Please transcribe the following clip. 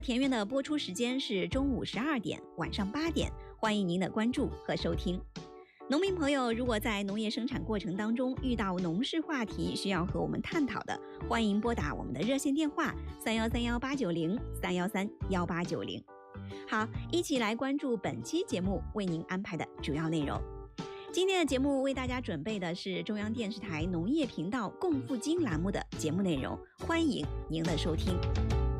田园的播出时间是中午12点、晚上8点，欢迎您的关注和收听。农民朋友如果在农业生产过程当中遇到农事话题需要和我们探讨的，欢迎拨打我们的热线电话3131-890 313-1890。好，一起来关注本期节目为您安排的主要内容。今天的节目为大家准备的是中央电视台农业频道共富金栏目的节目内容，欢迎您的收听。